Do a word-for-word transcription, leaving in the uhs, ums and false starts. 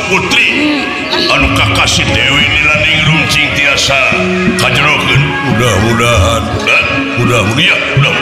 putri anu kakasih Dewi nilaning runcing tiasa kajerokeun mudah-mudahan mudah mudah